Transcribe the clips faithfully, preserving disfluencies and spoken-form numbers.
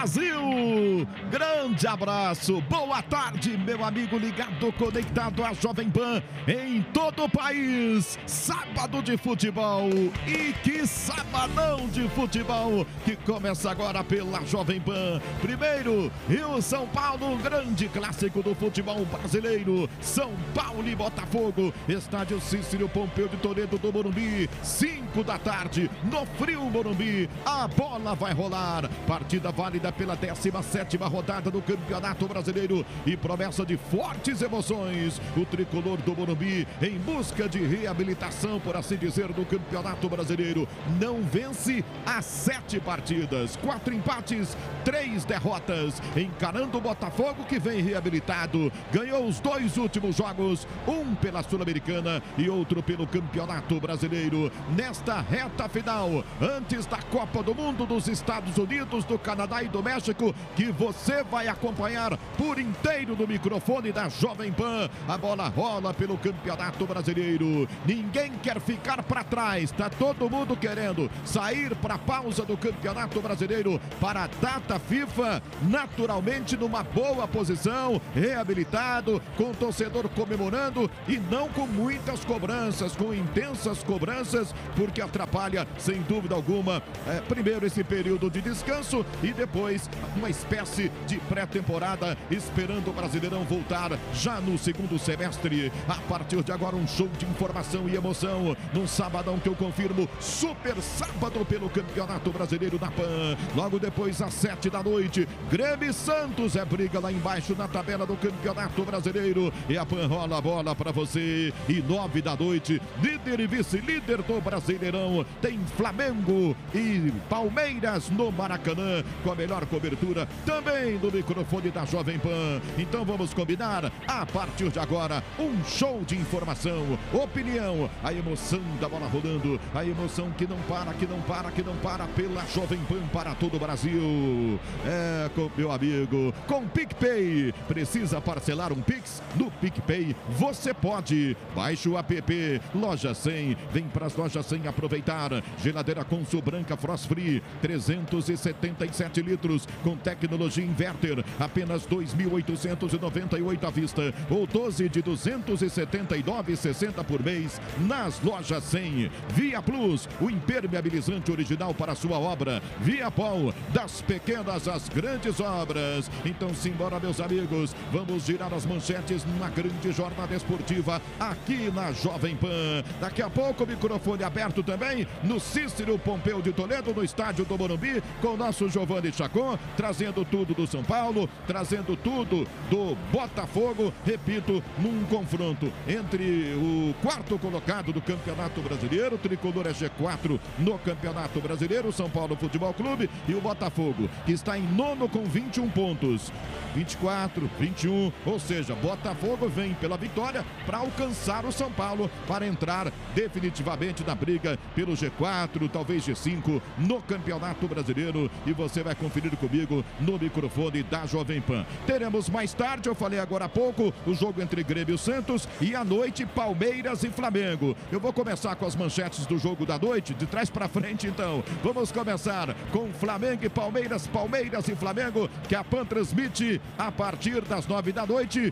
Brasil! Grande abraço, boa tarde, meu amigo ligado, conectado à Jovem Pan em todo o país. Sábado de futebol, e que sabadão de futebol que começa agora pela Jovem Pan. Primeiro, Rio São Paulo, um grande clássico do futebol brasileiro. São Paulo e Botafogo, estádio Cícero Pompeu de Toledo do Morumbi, cinco da tarde, no frio Morumbi. A bola vai rolar, partida válida pela décima sétima rodada do Campeonato Brasileiro e promessa de fortes emoções. O tricolor do Morumbi em busca de reabilitação, por assim dizer, do Campeonato Brasileiro. Não vence há sete partidas, quatro empates, três derrotas, encarando o Botafogo, que vem reabilitado. Ganhou os dois últimos jogos, um pela Sul-Americana e outro pelo Campeonato Brasileiro. Nesta reta final, antes da Copa do Mundo dos Estados Unidos, do Canadá e do México, que você vai acompanhar por inteiro no microfone da Jovem Pan. A bola rola pelo Campeonato Brasileiro. Ninguém quer ficar para trás. Tá todo mundo querendo sair para a pausa do Campeonato Brasileiro para a data FIFA, naturalmente numa boa posição, reabilitado, com o torcedor comemorando e não com muitas cobranças, com intensas cobranças, porque atrapalha, sem dúvida alguma, é, primeiro esse período de descanso e depois uma espécie de pré-temporada, esperando o Brasileirão voltar já no segundo semestre. A partir de agora, um show de informação e emoção num sabadão que eu confirmo, super sábado pelo Campeonato Brasileiro da Pan. Logo depois, às sete da noite, Grêmio e Santos é briga lá embaixo na tabela do Campeonato Brasileiro e a Pan rola a bola para você. E nove da noite, líder e vice-líder do Brasileirão, tem Flamengo e Palmeiras no Maracanã, com a melhor cobertura também do microfone da Jovem Pan. Então vamos combinar, a partir de agora, um show de informação, opinião, a emoção da bola rolando, a emoção que não para, que não para, que não para pela Jovem Pan para todo o Brasil. É, com, meu amigo, com PicPay, precisa parcelar um Pix? No PicPay você pode. Baixe o app Loja cem, vem para as Lojas cem aproveitar. Geladeira Consul Branca Frost Free, trezentos e setenta e sete litros, com tecnologia inverter, apenas dois mil oitocentos e noventa e oito à vista, ou doze de duzentos e setenta e nove e sessenta por mês nas Lojas cem. Via Plus, o impermeabilizante original para a sua obra. Via Pol, das pequenas às grandes obras. Então simbora, meus amigos, vamos girar as manchetes na grande jornada esportiva aqui na Jovem Pan. Daqui a pouco o microfone aberto também no Cícero Pompeu de Toledo, no estádio do Morumbi, com o nosso Giovanni Chacon, trazendo tudo do São Paulo, trazendo tudo do Botafogo, repito, num confronto entre o quarto colocado do Campeonato Brasileiro, o tricolor é G quatro no Campeonato Brasileiro, o São Paulo Futebol Clube, e o Botafogo, que está em nono com vinte e um pontos, vinte e quatro, vinte e um, ou seja, Botafogo vem pela vitória para alcançar o São Paulo, para entrar definitivamente na briga pelo G quatro, talvez G cinco no Campeonato Brasileiro, e você vai conferir comigo no microfone da Jovem Pan. Teremos mais tarde, eu falei agora há pouco, o jogo entre Grêmio e Santos, e à noite Palmeiras e Flamengo. Eu vou começar com as manchetes do jogo da noite, de trás para frente então. Vamos começar com Flamengo e Palmeiras, Palmeiras e Flamengo, que a Pan transmite a partir das nove da noite,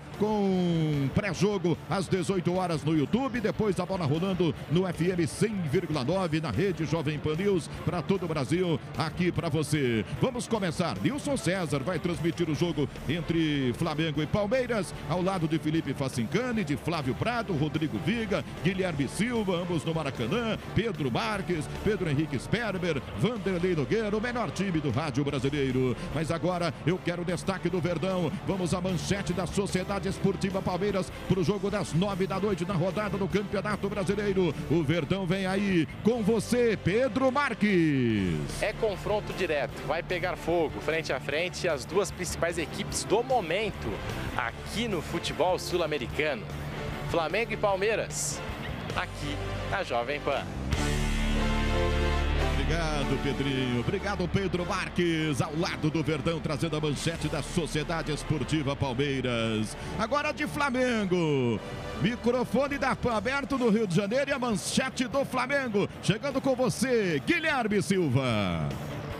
com pré-jogo às dezoito horas no YouTube, depois a bola rolando no F M cem vírgula nove, na rede Jovem Pan News, para todo o Brasil, aqui para você. Vamos começar. Nilson César vai transmitir o jogo entre Flamengo e Palmeiras, ao lado de Felipe Facincani, de Flávio Prado, Rodrigo Viga, Guilherme Silva, ambos no Maracanã, Pedro Marques, Pedro Henrique Sperber, Vanderlei Nogueira, o melhor time do rádio brasileiro. Mas agora eu quero o destaque do Verdão. Vamos à manchete da Sociedade Esportiva Palmeiras para o jogo das nove da noite na rodada do Campeonato Brasileiro. O Verdão vem aí com você, Pedro Marques. É confronto direto, vai pegar fogo, frente a frente, as duas principais equipes do momento aqui no futebol sul-americano. Flamengo e Palmeiras, aqui na Jovem Pan. Obrigado, Pedrinho. Obrigado, Pedro Marques, ao lado do Verdão, trazendo a manchete da Sociedade Esportiva Palmeiras. Agora de Flamengo. Microfone da Pan aberto no Rio de Janeiro e a manchete do Flamengo. Chegando com você, Guilherme Silva.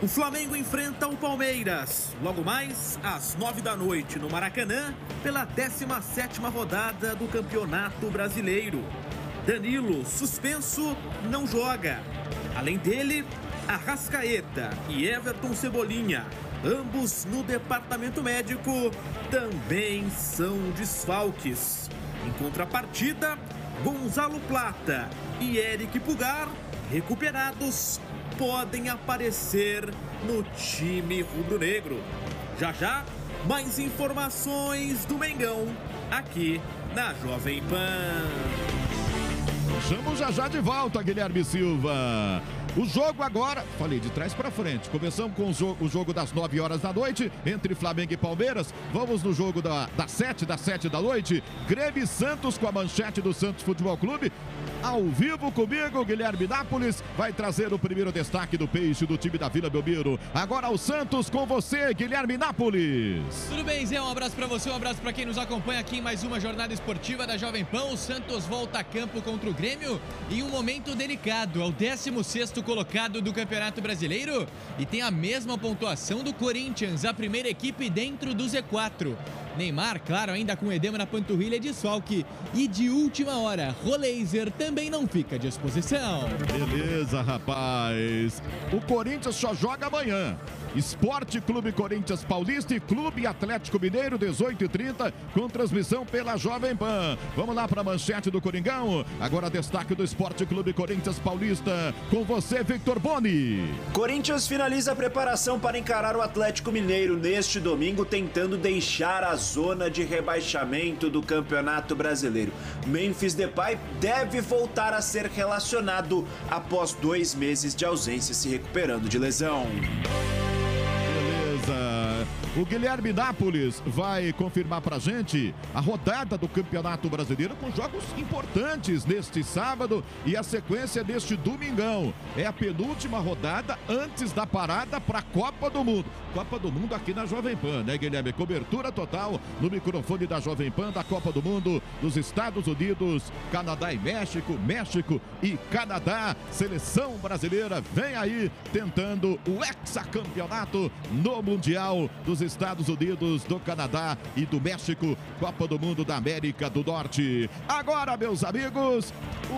O Flamengo enfrenta o Palmeiras, logo mais às nove da noite no Maracanã, pela décima sétima rodada do Campeonato Brasileiro. Danilo, suspenso, não joga. Além dele, Arrascaeta e Everton Cebolinha, ambos no departamento médico, também são desfalques. Em contrapartida, Gonzalo Plata e Eric Pulgar, recuperados, podem aparecer no time rubro-negro. Já já, mais informações do Mengão aqui na Jovem Pan. Chamo já já de volta, Guilherme Silva. O jogo agora, falei de trás para frente. Começamos com o jogo, o jogo das nove horas da noite, entre Flamengo e Palmeiras. Vamos no jogo da, das sete, das sete da noite. Grêmio e Santos com a manchete do Santos Futebol Clube. Ao vivo comigo, Guilherme Nápoles vai trazer o primeiro destaque do Peixe do time da Vila Belmiro. Agora o Santos com você, Guilherme Nápoles. Tudo bem, Zé? Um abraço para você, um abraço para quem nos acompanha aqui em mais uma jornada esportiva da Jovem Pan. O Santos volta a campo contra o Grêmio em um momento delicado. É o décimo sexto colocado do Campeonato Brasileiro e tem a mesma pontuação do Corinthians, a primeira equipe dentro do Z quatro. Neymar, claro, ainda com edema na panturrilha, desfalque. E de última hora, Roleiser também não fica à disposição. Beleza, rapaz. O Corinthians só joga amanhã. Esporte Clube Corinthians Paulista e Clube Atlético Mineiro, dezoito e trinta, com transmissão pela Jovem Pan. Vamos lá para a manchete do Coringão. Agora destaque do Esporte Clube Corinthians Paulista. Com você, Victor Boni. Corinthians finaliza a preparação para encarar o Atlético Mineiro neste domingo, tentando deixar a zona de rebaixamento do Campeonato Brasileiro. Memphis Depay deve voltar a ser relacionado após dois meses de ausência, se recuperando de lesão. O Guilherme Nápoles vai confirmar pra gente a rodada do Campeonato Brasileiro com jogos importantes neste sábado e a sequência deste domingão. É a penúltima rodada antes da parada para a Copa do Mundo. Copa do Mundo aqui na Jovem Pan, né, Guilherme? Cobertura total no microfone da Jovem Pan da Copa do Mundo dos Estados Unidos, Canadá e México, México e Canadá. Seleção brasileira vem aí tentando o hexacampeonato no Mundial dos Estados Unidos, do Canadá e do México, Copa do Mundo da América do Norte. Agora, meus amigos,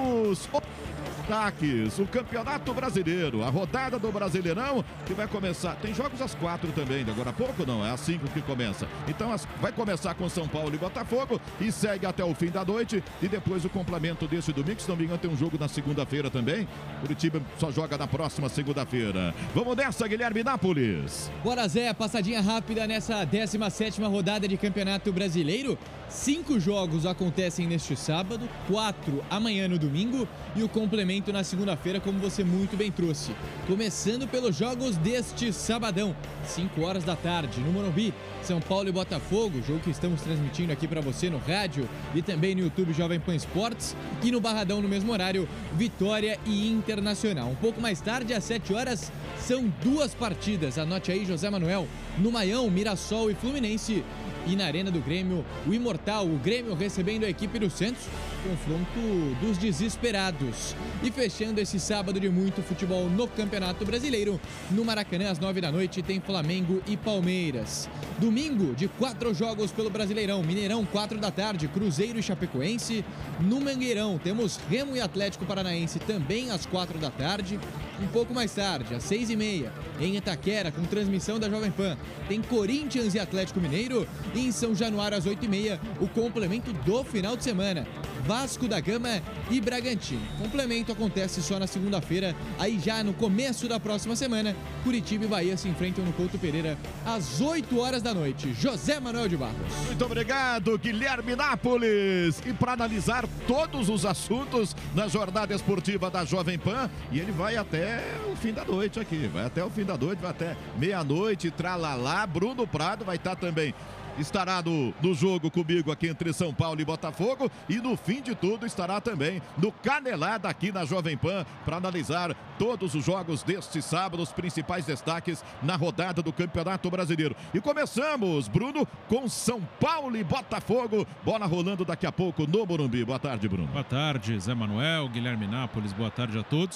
os destaques, o Campeonato Brasileiro, a rodada do Brasileirão, que vai começar, tem jogos às quatro também, agora há pouco não, é às cinco que começa. Então as, vai começar com São Paulo e Botafogo e segue até o fim da noite e depois o complemento desse domingo, se não me engano tem um jogo na segunda-feira também. Curitiba só joga na próxima segunda-feira. Vamos nessa, Guilherme Nápoles. Bora, Zé, passadinha rápida nessa décima sétima rodada de Campeonato Brasileiro. Cinco jogos acontecem neste sábado, quatro amanhã no domingo e o complemento na segunda-feira, como você muito bem trouxe. Começando pelos jogos deste sabadão, cinco horas da tarde, no Morumbi, São Paulo e Botafogo, jogo que estamos transmitindo aqui para você no rádio e também no YouTube Jovem Pan Esportes, e no Barradão no mesmo horário, Vitória e Internacional. Um pouco mais tarde, às sete horas, são duas partidas, anote aí, José Manuel, no Maião, Mirassol e Fluminense. E na Arena do Grêmio, o Imortal, o Grêmio recebendo a equipe do Santos, confronto dos desesperados. E fechando esse sábado de muito futebol no Campeonato Brasileiro, no Maracanã, às nove da noite, tem Flamengo e Palmeiras. Domingo, de quatro jogos pelo Brasileirão, Mineirão, quatro da tarde, Cruzeiro e Chapecoense. No Mangueirão, temos Remo e Atlético Paranaense também às quatro da tarde. Um pouco mais tarde, às seis e meia, em Itaquera, com transmissão da Jovem Pan, tem Corinthians e Atlético Mineiro. E em São Januário, às oito e meia, o complemento do final de semana, Vasco da Gama e Bragantino. Complemento acontece só na segunda-feira, aí já no começo da próxima semana, Curitiba e Bahia se enfrentam no Couto Pereira às oito horas da noite. José Manuel de Barros. Muito obrigado, Guilherme Nápoles. E para analisar todos os assuntos na jornada esportiva da Jovem Pan, e ele vai até o fim da noite aqui, vai até o fim da noite, vai até meia-noite, tralalá. Bruno Prado vai estar também. Estará no, no jogo comigo aqui entre São Paulo e Botafogo e no fim de tudo estará também no Canelada aqui na Jovem Pan para analisar todos os jogos deste sábado, os principais destaques na rodada do Campeonato Brasileiro. E começamos, Bruno, com São Paulo e Botafogo, bola rolando daqui a pouco no Morumbi. Boa tarde, Bruno. Boa tarde, Zé Manuel, Guilherme Nápoles, boa tarde a todos.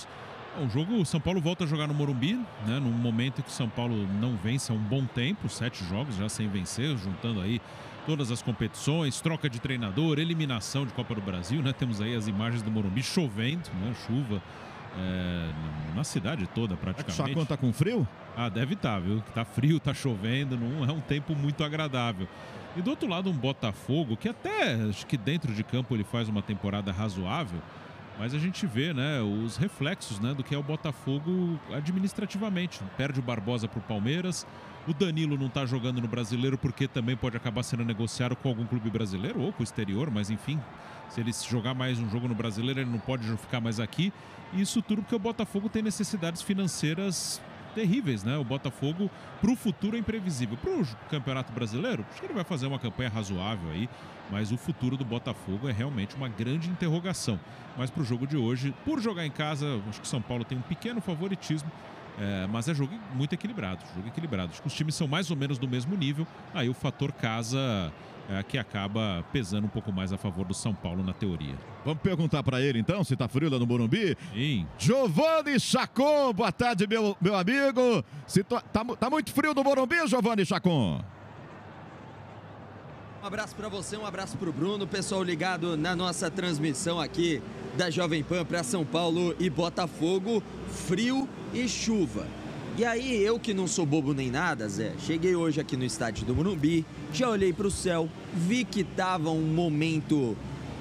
O jogo, o São Paulo volta a jogar no Morumbi, né? Num momento em que o São Paulo não vence há um bom tempo, sete jogos já sem vencer, juntando aí todas as competições, troca de treinador, eliminação de Copa do Brasil, né? Temos aí as imagens do Morumbi chovendo, né? Chuva é, na cidade toda praticamente. O Chacon tá com frio? Ah, deve estar, tá, viu? Tá frio, tá chovendo, não é um tempo muito agradável. E do outro lado um Botafogo, que até acho que dentro de campo ele faz uma temporada razoável, mas a gente vê, né, os reflexos, né, do que é o Botafogo administrativamente. Perde o Barbosa para o Palmeiras, o Danilo não está jogando no Brasileiro porque também pode acabar sendo negociado com algum clube brasileiro ou com o exterior, mas enfim, se ele jogar mais um jogo no Brasileiro, ele não pode ficar mais aqui. E isso tudo porque o Botafogo tem necessidades financeiras terríveis, né? O Botafogo, para o futuro, é imprevisível. Para o Campeonato Brasileiro, acho que ele vai fazer uma campanha razoável aí, mas o futuro do Botafogo é realmente uma grande interrogação. Mas para o jogo de hoje, por jogar em casa, acho que o São Paulo tem um pequeno favoritismo, é, mas é jogo muito equilibrado, jogo equilibrado. Acho que os times são mais ou menos do mesmo nível, aí o fator casa é, que acaba pesando um pouco mais a favor do São Paulo na teoria. Vamos perguntar para ele então, se tá frio lá no Morumbi? Sim. Giovanni Chacon, boa tarde, meu, meu amigo. Se tá, tá, tá muito frio no Morumbi, Giovanni Chacon? Um abraço para você, um abraço para o Bruno, pessoal ligado na nossa transmissão aqui da Jovem Pan para São Paulo e Botafogo, frio e chuva. E aí, eu que não sou bobo nem nada, Zé, cheguei hoje aqui no estádio do Morumbi, já olhei para o céu, vi que tava um momento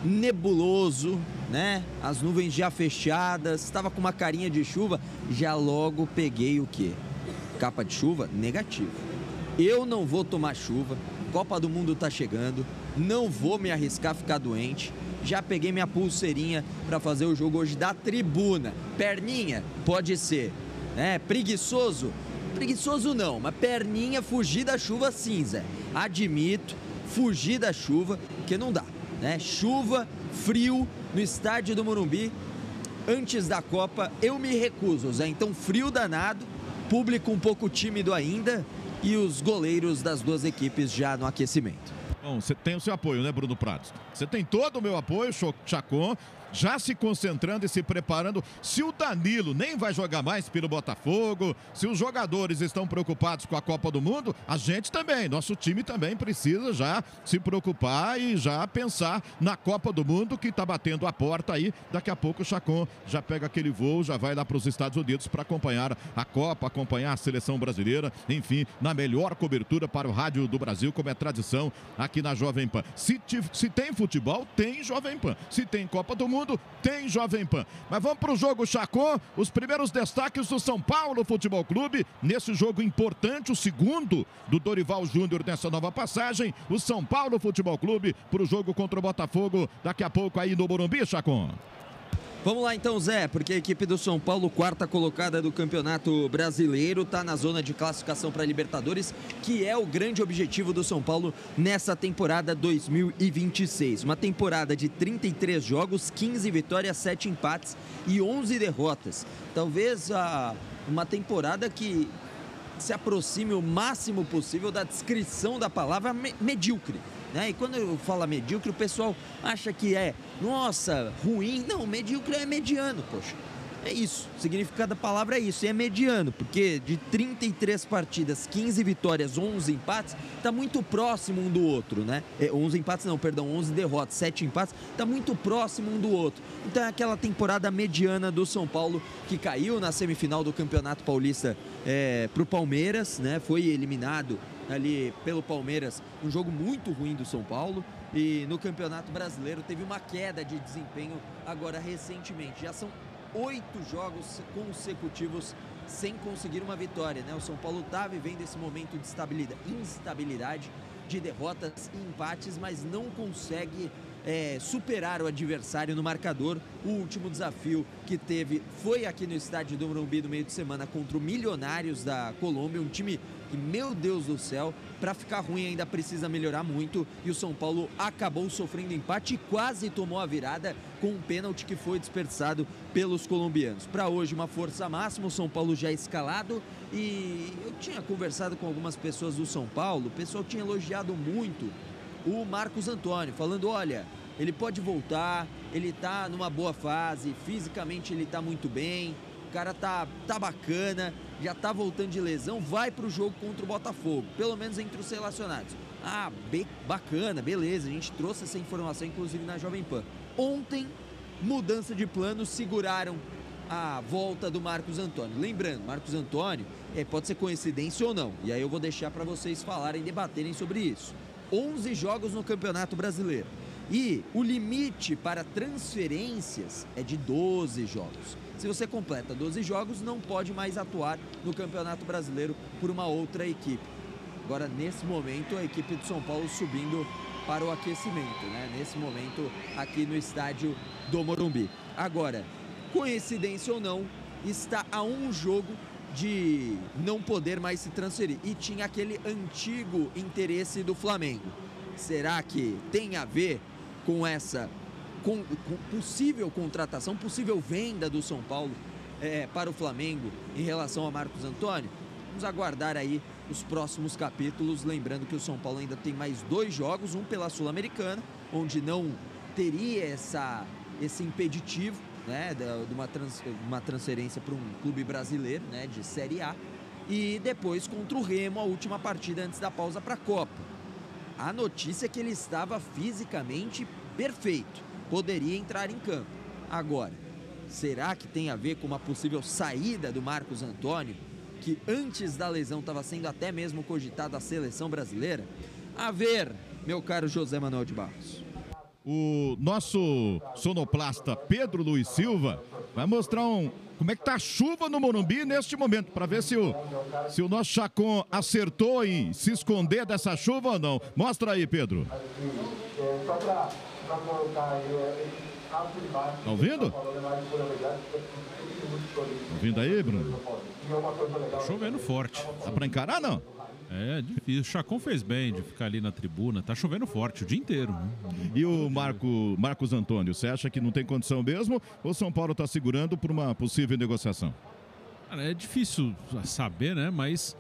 nebuloso, né? As nuvens já fechadas, estava com uma carinha de chuva, já logo peguei o quê? Capa de chuva? Negativo. Eu não vou tomar chuva, Copa do Mundo tá chegando, não vou me arriscar a ficar doente, já peguei minha pulseirinha para fazer o jogo hoje da tribuna. Perninha? Pode ser. É, preguiçoso? Preguiçoso não, mas perninha fugir da chuva sim, Zé. Admito, fugir da chuva, porque não dá, né? Chuva, frio no estádio do Morumbi, antes da Copa, eu me recuso, Zé. Então, frio danado, público um pouco tímido ainda e os goleiros das duas equipes já no aquecimento. Bom, você tem o seu apoio, né, Bruno Prados? Você tem todo o meu apoio, Chacon, já se concentrando e se preparando. Se o Danilo nem vai jogar mais pelo Botafogo, se os jogadores estão preocupados com a Copa do Mundo, a gente também, nosso time também precisa já se preocupar e já pensar na Copa do Mundo que está batendo a porta aí. Daqui a pouco o Chacon já pega aquele voo, já vai lá para os Estados Unidos para acompanhar a Copa, acompanhar a seleção brasileira, enfim, na melhor cobertura para o rádio do Brasil, como é tradição aqui na Jovem Pan. Se, se tem futebol, tem Jovem Pan. Se tem Copa do Mundo, tem Jovem Pan. Mas vamos para o jogo, Chacon. Os primeiros destaques do São Paulo Futebol Clube nesse jogo importante, o segundo do Dorival Júnior nessa nova passagem. O São Paulo Futebol Clube para o jogo contra o Botafogo daqui a pouco aí no Morumbi, Chacon. Vamos lá então, Zé, porque a equipe do São Paulo, quarta colocada do Campeonato Brasileiro, está na zona de classificação para a Libertadores, que é o grande objetivo do São Paulo nessa temporada dois mil e vinte e seis. Uma temporada de trinta e três jogos, quinze vitórias, sete empates e onze derrotas. Talvez a, uma temporada que se aproxime o máximo possível da descrição da palavra me, medíocre. Né? E quando eu falo medíocre, o pessoal acha que é, nossa, ruim. Não, medíocre é mediano, poxa. É isso, o significado da palavra é isso, é mediano, porque de trinta e três partidas, quinze vitórias, onze empates, tá muito próximo um do outro, né? É, onze empates não, perdão, onze derrotas, sete empates, tá muito próximo um do outro. Então é aquela temporada mediana do São Paulo que caiu na semifinal do Campeonato Paulista é, pro Palmeiras, né? Foi eliminado ali pelo Palmeiras, um jogo muito ruim do São Paulo. E no Campeonato Brasileiro teve uma queda de desempenho agora recentemente. Já são oito jogos consecutivos sem conseguir uma vitória, né? O São Paulo está vivendo esse momento de estabilidade, instabilidade, de derrotas e empates, mas não consegue é, superar o adversário no marcador. O último desafio que teve foi aqui no estádio do Morumbi no meio de semana contra o Milionários da Colômbia, um time que, meu Deus do céu, para ficar ruim ainda precisa melhorar muito, e o São Paulo acabou sofrendo empate e quase tomou a virada com um pênalti que foi desperdiçado pelos colombianos. Para hoje, uma força máxima, o São Paulo já escalado, e eu tinha conversado com algumas pessoas do São Paulo, o pessoal tinha elogiado muito o Marcos Antônio, falando, olha, ele pode voltar, ele tá numa boa fase, fisicamente ele tá muito bem, o cara tá, tá bacana, já tá voltando de lesão, vai pro jogo contra o Botafogo, pelo menos entre os relacionados. Ah, be bacana, beleza, a gente trouxe essa informação inclusive na Jovem Pan. Ontem, mudança de plano, seguraram a volta do Marcos Antônio. Lembrando, Marcos Antônio é, pode ser coincidência ou não, e aí eu vou deixar para vocês falarem e debaterem sobre isso. onze jogos no Campeonato Brasileiro. E o limite para transferências é de doze jogos. Se você completa doze jogos, não pode mais atuar no Campeonato Brasileiro por uma outra equipe. Agora, nesse momento, a equipe do São Paulo subindo para o aquecimento, né? Nesse momento, aqui no estádio do Morumbi. Agora, coincidência ou não, está a um jogo de não poder mais se transferir. E tinha aquele antigo interesse do Flamengo. Será que tem a ver com essa com, com possível contratação, possível venda do São Paulo é, para o Flamengo em relação a Marcos Antônio? Vamos aguardar aí os próximos capítulos, lembrando que o São Paulo ainda tem mais dois jogos, um pela Sul-Americana, onde não teria essa, esse impeditivo, né, de uma, trans, uma transferência para um clube brasileiro, né, de Série A, e depois contra o Remo, a última partida antes da pausa para a Copa. A notícia é que ele estava fisicamente perfeito, poderia entrar em campo. Agora, será que tem a ver com uma possível saída do Marcos Antônio, que antes da lesão estava sendo até mesmo cogitado a seleção brasileira? A ver, meu caro José Manuel de Barros. O nosso sonoplasta Pedro Luiz Silva vai mostrar um, como é que tá a chuva no Morumbi neste momento, para ver se o, se o nosso Chacon acertou em se esconder dessa chuva ou não. Mostra aí, Pedro. Tá ouvindo? Tá ouvindo aí, Bruno? Tá chovendo forte. Dá pra encarar, não? É difícil. O Chacon fez bem de ficar ali na tribuna. Tá chovendo forte o dia inteiro, né? E o Marco, Marcos Antônio, você acha que não tem condição mesmo? Ou São Paulo tá segurando por uma possível negociação? Cara, é difícil saber, né? Mas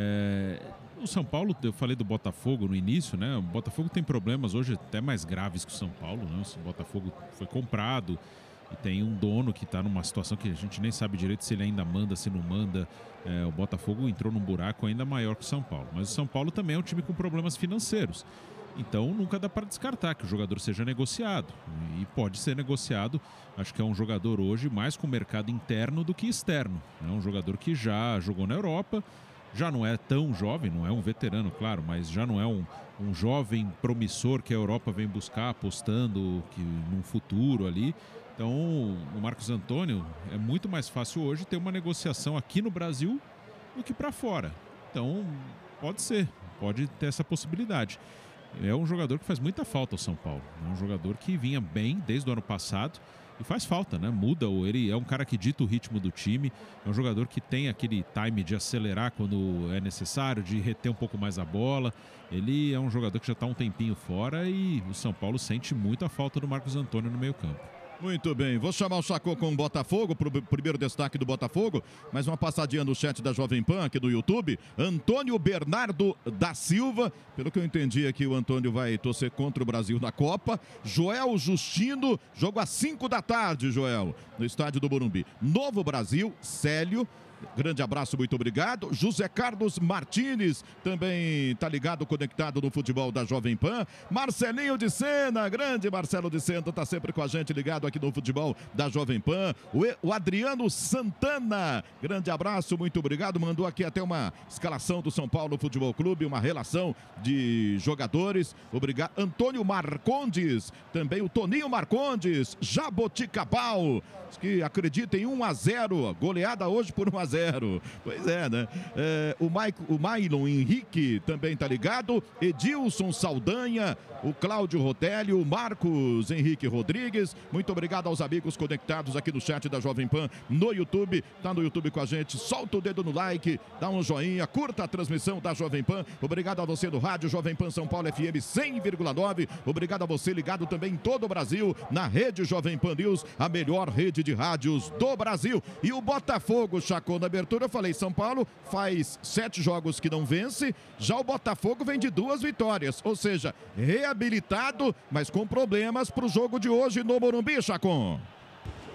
é, o São Paulo, eu falei do Botafogo no início, né? O Botafogo tem problemas hoje até mais graves que o São Paulo, né? O Botafogo foi comprado e tem um dono que está numa situação que a gente nem sabe direito se ele ainda manda, se não manda. É, o Botafogo entrou num buraco ainda maior que o São Paulo. Mas o São Paulo também é um time com problemas financeiros. Então nunca dá para descartar que o jogador seja negociado. E pode ser negociado. Acho que é um jogador hoje mais com mercado interno do que externo. É um jogador que já jogou na Europa, já não é tão jovem, não é um veterano, claro, mas já não é um, um jovem promissor que a Europa vem buscar, apostando que num futuro ali. Então, o Marcos Antônio é muito mais fácil hoje ter uma negociação aqui no Brasil do que para fora. Então, pode ser, pode ter essa possibilidade. É um jogador que faz muita falta ao São Paulo. É um jogador que vinha bem desde o ano passado e faz falta, né? Muda, ele é um cara que dita o ritmo do time, é um jogador que tem aquele time de acelerar quando é necessário, de reter um pouco mais a bola. Ele é um jogador que já está um tempinho fora e o São Paulo sente muito a falta do Marcos Antônio no meio-campo. Muito bem, vou chamar o Chacon com o Botafogo, para o primeiro destaque do Botafogo, mais uma passadinha no chat da Jovem Pan aqui no YouTube. Antônio Bernardo da Silva, pelo que eu entendi aqui, o Antônio vai torcer contra o Brasil na Copa. Joel Justino, jogo às cinco da tarde, Joel, no estádio do Morumbi. Novo Brasil, Célio. Grande abraço, muito obrigado. José Carlos Martins também está ligado, conectado no futebol da Jovem Pan. Marcelinho de Sena, grande Marcelo de Sena, está sempre com a gente ligado aqui no futebol da Jovem Pan. O, o Adriano Santana, grande abraço, muito obrigado. Mandou aqui até uma escalação do São Paulo Futebol Clube, uma relação de jogadores. Obrigado. Antônio Marcondes, também o Toninho Marcondes, Jaboticabal, que acredita em um a zero, goleada hoje por um a zero. Pois é, né? É, o, Maico, o Mailon Henrique também tá ligado. Edilson Saldanha, o Cláudio Rotelli, o Marcos Henrique Rodrigues. Muito obrigado aos amigos conectados aqui no chat da Jovem Pan no YouTube. Tá no YouTube com a gente. Solta o dedo no like, dá um joinha, curta a transmissão da Jovem Pan. Obrigado a você do rádio Jovem Pan São Paulo F M cem vírgula nove. Obrigado a você ligado também em todo o Brasil na rede Jovem Pan News, a melhor rede de rádios do Brasil. E o Botafogo, Chacon, na abertura eu falei, São Paulo faz sete jogos que não vence, já o Botafogo vem de duas vitórias, ou seja, reabilitado, mas com problemas para o jogo de hoje no Morumbi, Chacon.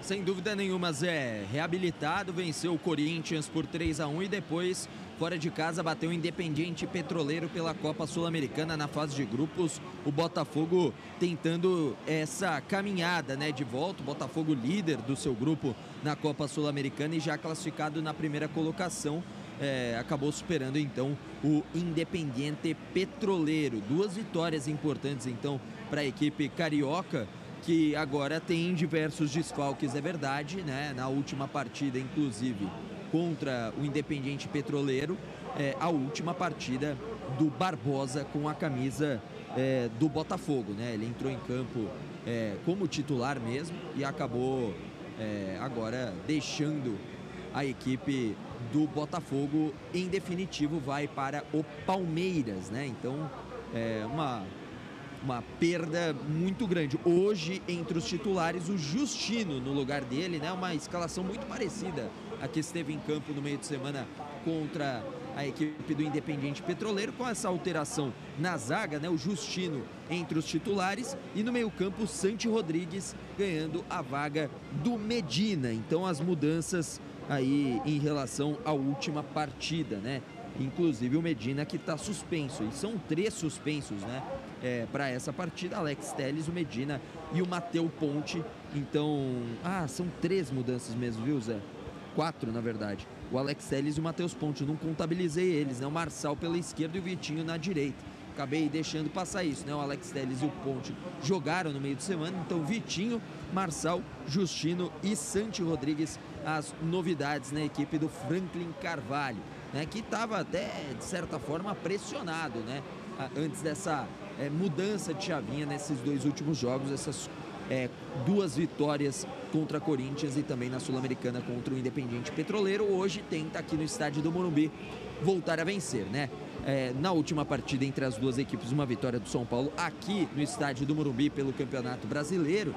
Sem dúvida nenhuma, Zé. Reabilitado, venceu o Corinthians por três a um e depois, fora de casa, bateu o Independiente Petroleiro pela Copa Sul-Americana na fase de grupos. O Botafogo tentando essa caminhada, né, de volta. O Botafogo líder do seu grupo na Copa Sul-Americana e já classificado na primeira colocação. É, acabou superando então o Independiente Petroleiro. Duas vitórias importantes então para a equipe carioca, que agora tem diversos desfalques, é verdade, né? Na última partida, inclusive, contra o Independiente Petroleiro, é, a última partida do Barbosa com a camisa é, do Botafogo, né? Ele entrou em campo é, como titular mesmo e acabou é, agora deixando a equipe do Botafogo. Em definitivo, vai para o Palmeiras, né? Então, é uma... uma perda muito grande. Hoje, entre os titulares, o Justino no lugar dele, né? Uma escalação muito parecida a que esteve em campo no meio de semana contra a equipe do Independiente Petroleiro, com essa alteração na zaga, né? O Justino entre os titulares e no meio-campo o Santi Rodrigues ganhando a vaga do Medina. Então, as mudanças aí em relação à última partida, né? Inclusive o Medina, que está suspenso, e são três suspensos, né, é, para essa partida: Alex Telles, o Medina e o Matheus Ponte. Então, ah, são três mudanças mesmo, viu, Zé? Quatro, na verdade. O Alex Telles e o Matheus Ponte, eu não contabilizei eles, né? O Marçal pela esquerda e o Vitinho na direita. Acabei deixando passar isso, né? O Alex Telles e o Ponte jogaram no meio de semana, então Vitinho, Marçal, Justino e Santi Rodrigues, as novidades na equipe do Franklin Carvalho, né, que estava até, de certa forma, pressionado, né, antes dessa é, mudança de chavinha nesses dois últimos jogos, essas é, duas vitórias contra Corinthians e também na Sul-Americana contra o Independiente Petroleiro. Hoje tenta aqui no estádio do Morumbi voltar a vencer, né? É, na última partida entre as duas equipes, uma vitória do São Paulo aqui no estádio do Morumbi pelo Campeonato Brasileiro.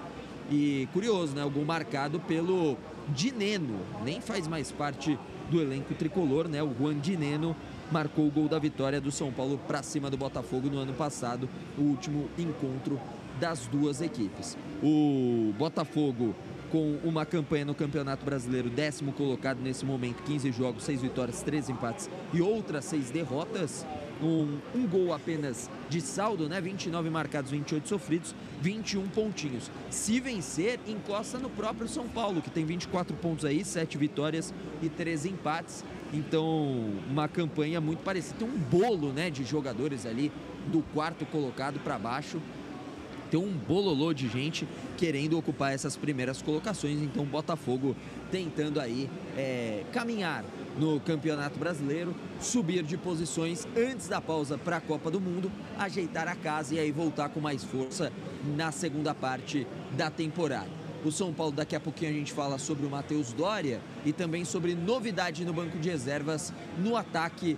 E curioso, né? O gol marcado pelo Dineno, nem faz mais parte do elenco tricolor, né? O Juan Dineno marcou o gol da vitória do São Paulo para cima do Botafogo no ano passado, o último encontro das duas equipes. O Botafogo com uma campanha no Campeonato Brasileiro, décimo colocado nesse momento, quinze jogos, seis vitórias, três empates e outras seis derrotas. Um, um gol apenas de saldo, né? vinte e nove marcados, vinte e oito sofridos, vinte e um pontinhos. Se vencer, encosta no próprio São Paulo, que tem vinte e quatro pontos aí, sete vitórias e três empates. Então, uma campanha muito parecida. Tem um bolo, né, de jogadores ali do quarto colocado para baixo. Tem um bololô de gente querendo ocupar essas primeiras colocações. Então, o Botafogo tentando aí é, caminhar no Campeonato Brasileiro, subir de posições antes da pausa para a Copa do Mundo, ajeitar a casa e aí voltar com mais força na segunda parte da temporada. O São Paulo, daqui a pouquinho a gente fala sobre o Matheus Doria e também sobre novidade no banco de reservas no ataque.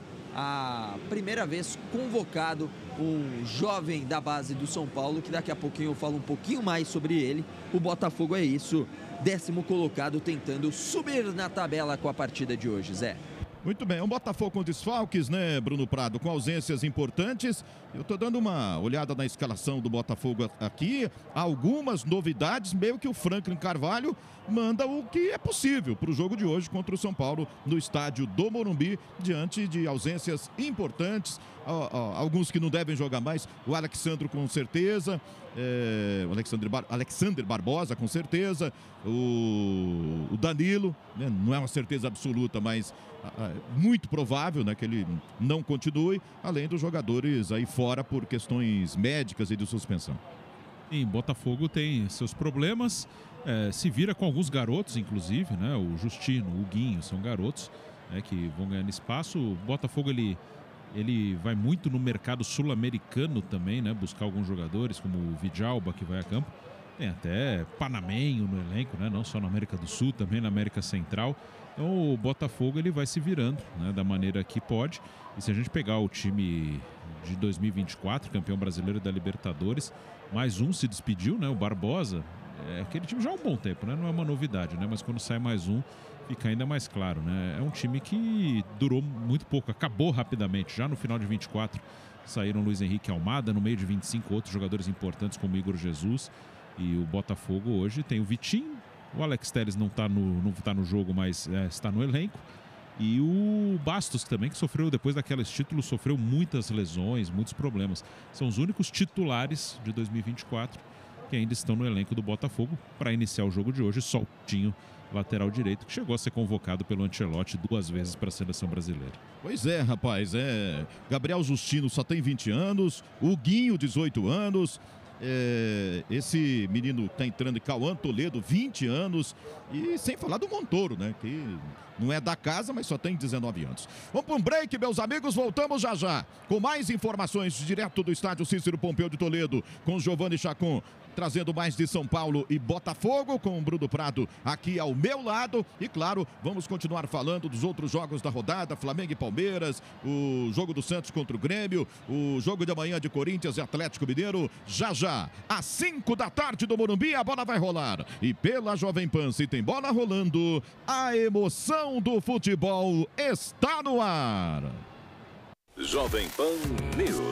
A primeira vez convocado um jovem da base do São Paulo, que daqui a pouquinho eu falo um pouquinho mais sobre ele. O Botafogo é isso, décimo colocado, tentando subir na tabela com a partida de hoje, Zé. Muito bem, um Botafogo com desfalques, né, Bruno Prado, com ausências importantes. Eu tô dando uma olhada na escalação do Botafogo aqui, algumas novidades, meio que o Franklin Carvalho manda o que é possível para o jogo de hoje contra o São Paulo no estádio do Morumbi, diante de ausências importantes, alguns que não devem jogar mais, o Alexandro com certeza, é, o Alexander, Bar, Alexander Barbosa com certeza, o, o Danilo, né, não é uma certeza absoluta, mas é muito provável, né, que ele não continue, além dos jogadores aí fora por questões médicas e de suspensão. Sim, Botafogo tem seus problemas, é, se vira com alguns garotos, inclusive, né? O Justino, o Guinho, são garotos, né, que vão ganhando espaço. O Botafogo, ele, ele vai muito no mercado sul-americano também, né? Buscar alguns jogadores, como o Vidalba, que vai a campo. Tem até Panamenho no elenco, né? Não só na América do Sul, também na América Central. Então o Botafogo, ele vai se virando, né, da maneira que pode. E se a gente pegar o time de dois mil e vinte e quatro, campeão brasileiro da Libertadores, mais um se despediu, né? O Barbosa. É, aquele time já há um bom tempo, né? Não é uma novidade, né? Mas quando sai mais um, fica ainda mais claro, né? É um time que durou muito pouco, acabou rapidamente. Já no final de vinte e quatro saíram Luiz Henrique Almada, no meio de vinte e cinco outros jogadores importantes como Igor Jesus. E o Botafogo hoje tem o Vitinho, O Alex Telles não está no, não tá no jogo, mas é, está no elenco. E o Bastos também, que sofreu, depois daqueles títulos, sofreu muitas lesões, muitos problemas. São os únicos titulares de dois mil e vinte e quatro que ainda estão no elenco do Botafogo para iniciar o jogo de hoje. Só o Coutinho, lateral direito, que chegou a ser convocado pelo Ancelotti duas vezes para a seleção brasileira. Pois é, rapaz, é. Gabriel Justino só tem vinte anos, o Guinho, dezoito anos. É, esse menino que tá entrando, Cauã Toledo, vinte anos, e sem falar do Montoro, né, que não é da casa, mas só tem dezenove anos. Vamos para um break, meus amigos, voltamos já já com mais informações direto do estádio Cícero Pompeu de Toledo, com Giovanni Chacon, trazendo mais de São Paulo e Botafogo, com o Bruno Prado aqui ao meu lado. E claro, vamos continuar falando dos outros jogos da rodada, Flamengo e Palmeiras, o jogo do Santos contra o Grêmio, o jogo de amanhã de Corinthians e Atlético Mineiro, já já, às cinco da tarde do Morumbi, a bola vai rolar. E pela Jovem Pan, se tem bola rolando, a emoção do futebol está no ar. Jovem Pan News.